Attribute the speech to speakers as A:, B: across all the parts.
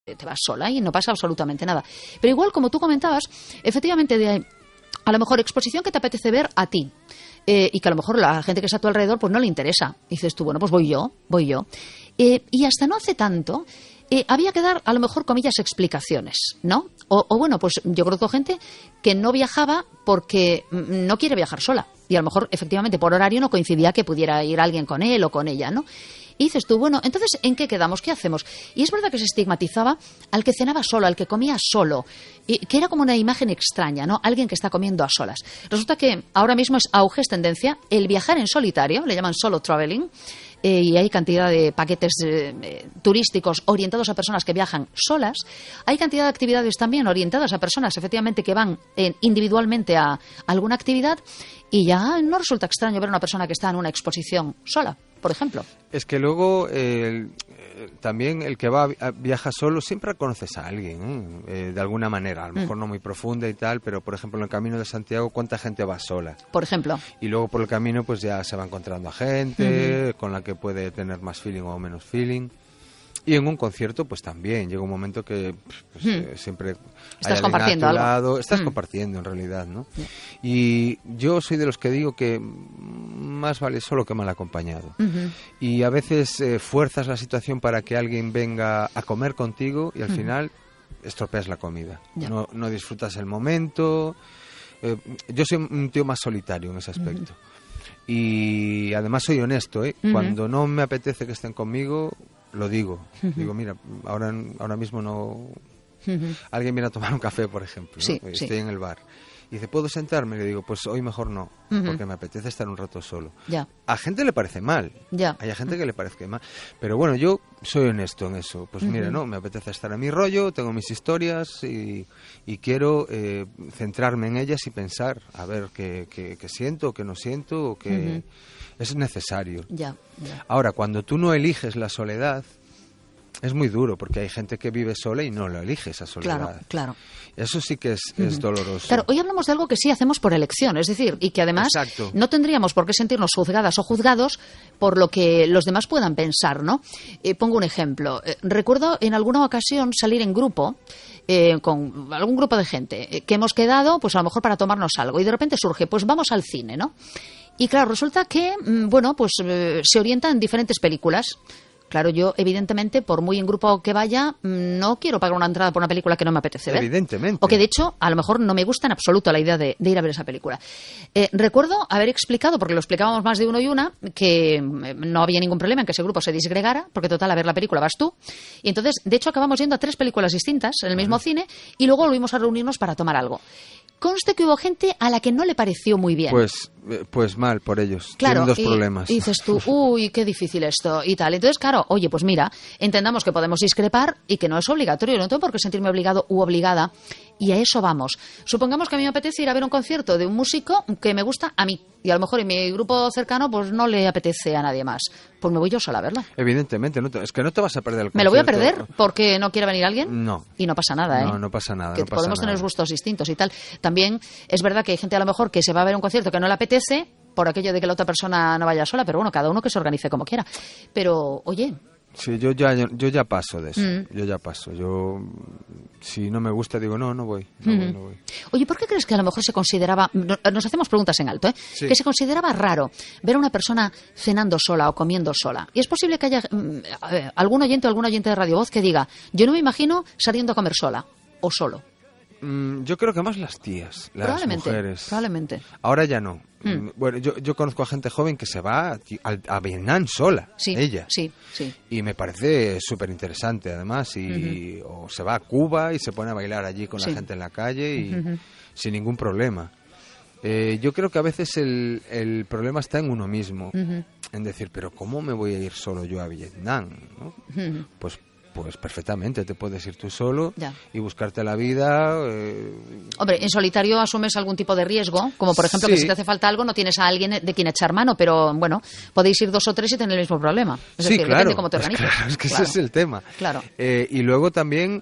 A: te vas sola y no pasa absolutamente nada. Pero igual, como tú comentabas, efectivamente, a lo mejor exposición que te apetece ver a ti. Y que a lo mejor la gente que está a tu alrededor pues no le interesa. Y dices tú, bueno, pues voy yo. Y hasta no hace tanto había que dar, a lo mejor, comillas, explicaciones, ¿no? O bueno, pues yo conozco gente que no viajaba porque no quiere viajar sola. Y a lo mejor, efectivamente, por horario no coincidía que pudiera ir alguien con él o con ella, ¿no? Y dices tú, bueno, entonces, ¿en qué quedamos? ¿Qué hacemos? Y es verdad que se estigmatizaba al que cenaba solo, al que comía solo, y que era como una imagen extraña, ¿no? Alguien que está comiendo a solas. Resulta que ahora mismo es auge, es tendencia, el viajar en solitario, le llaman solo traveling, y hay cantidad de paquetes turísticos orientados a personas que viajan solas. Hay cantidad de actividades también orientadas a personas, efectivamente, que van individualmente a alguna actividad, y ya no resulta extraño ver a una persona que está en una exposición sola, por ejemplo.
B: Es que luego también el que viaja solo siempre conoces a alguien, de alguna manera, a lo mejor no muy profunda y tal, pero por ejemplo en el Camino de Santiago, ¿cuánta gente va sola?
A: Por ejemplo.
B: Y luego por el camino pues ya se va encontrando a gente con la que puede tener más feeling o menos feeling. Y en un concierto, pues también llega un momento que siempre
A: estás compartiendo algo.
B: Lado, estás compartiendo en realidad, ¿no? Y yo soy de los que digo que más vale solo que mal acompañado. Y a veces fuerzas la situación para que alguien venga a comer contigo y al final estropeas la comida. No disfrutas el momento. Yo soy un tío más solitario en ese aspecto. Y además soy honesto, Cuando no me apetece que estén conmigo, lo digo. Digo, mira, ahora mismo no... Alguien viene a tomar un café, por ejemplo, ¿no? Estoy en el bar. Y dice, ¿puedo sentarme? Y le digo, pues hoy mejor no, porque me apetece estar un rato solo. A gente le parece mal. Hay gente que le parece mal. Pero bueno, yo soy honesto en eso. Pues mira, no, me apetece estar a mi rollo, tengo mis historias y quiero centrarme en ellas y pensar, a ver qué siento, qué no siento, o qué es necesario. Ahora, cuando tú no eliges la soledad, es muy duro, porque hay gente que vive sola y no lo elige esa soledad. Claro. Eso sí que es doloroso.
A: Claro, hoy hablamos de algo que sí hacemos por elección, es decir, y que además no tendríamos por qué sentirnos juzgadas o juzgados por lo que los demás puedan pensar, ¿no? Pongo un ejemplo. Recuerdo en alguna ocasión salir en grupo con algún grupo de gente que hemos quedado, pues a lo mejor para tomarnos algo, y de repente surge, pues vamos al cine, ¿no? Y claro, resulta que, bueno, pues se orienta en diferentes películas. Claro, yo, evidentemente, por muy en grupo que vaya, no quiero pagar una entrada por una película que no me apetece ver.
B: Evidentemente.
A: O que, de hecho, a lo mejor no me gusta en absoluto la idea de ir a ver esa película. Recuerdo haber explicado, porque lo explicábamos más de uno y una, que no había ningún problema en que ese grupo se disgregara, porque total, a ver la película vas tú. Y entonces, de hecho, acabamos yendo a 3 películas distintas en el mismo cine y luego volvimos a reunirnos para tomar algo. Conste que hubo gente a la que no le pareció muy bien.
B: Pues mal por ellos.
A: Claro,
B: tienen dos problemas.
A: Y dices tú, uy, qué difícil esto y tal. Entonces, claro, oye, pues mira, entendamos que podemos discrepar y que no es obligatorio. No tengo por qué sentirme obligado u obligada. Y a eso vamos. Supongamos que a mí me apetece ir a ver un concierto de un músico que me gusta a mí. Y a lo mejor en mi grupo cercano pues no le apetece a nadie más. Pues me voy yo sola a verla.
B: Evidentemente, es que no te vas a perder el concierto.
A: ¿Me lo voy a perder porque no quiera venir alguien?
B: No.
A: Y no pasa nada,
B: No pasa nada.
A: Que podemos tener gustos distintos y tal. También es verdad que hay gente a lo mejor que se va a ver un concierto que no le apetece por aquello de que la otra persona no vaya sola, pero bueno, cada uno que se organice como quiera. Pero, oye...
B: Sí, yo ya paso de eso. Yo ya paso. Si no me gusta, digo, no voy. No voy.
A: Oye, ¿por qué crees que a lo mejor se consideraba... Nos hacemos preguntas en alto,
B: Sí.
A: Que se consideraba raro ver a una persona cenando sola o comiendo sola. Y es posible que haya algún oyente o algún oyente de Radio Voz que diga, yo no me imagino saliendo a comer sola o solo.
B: Yo creo que más las tías, las mujeres.
A: Probablemente.
B: Ahora ya no. Bueno, yo conozco a gente joven que se va a Vietnam sola, ella.
A: Sí.
B: Y me parece súper interesante, además. O se va a Cuba y se pone a bailar allí con la gente en la calle y sin ningún problema. Yo creo que a veces el problema está en uno mismo. En decir, pero ¿cómo me voy a ir solo yo a Vietnam? ¿No? Pues perfectamente, te puedes ir tú solo y buscarte la vida.
A: Hombre, en solitario asumes algún tipo de riesgo, como por ejemplo que si te hace falta algo no tienes a alguien de quien echar mano, pero bueno, podéis ir 2 o 3 y tener el mismo problema. Es decir,
B: claro,
A: depende cómo te organizas.
B: Claro, es que ese es el tema.
A: Claro.
B: Y luego también...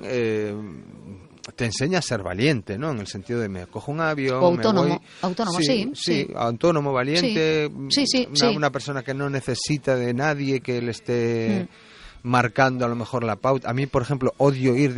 B: te enseña a ser valiente, ¿no? En el sentido de me cojo un avión,
A: o autónomo,
B: me voy...
A: autónomo, sí.
B: Autónomo, valiente,
A: Sí.
B: Una persona que no necesita de nadie que le esté marcando a lo mejor la pauta. A mí, por ejemplo, odio ir